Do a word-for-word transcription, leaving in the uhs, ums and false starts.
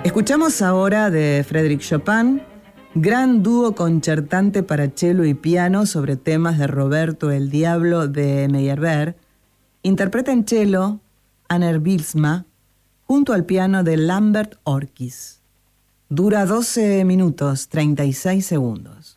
Escuchamos ahora de Frédéric Chopin, gran dúo concertante para cello y piano sobre temas de Roberto el Diablo de Meyerbeer. Interpreta en cello Anner Bylsma junto al piano de Lambert Orkis. Dura doce minutos treinta y seis segundos.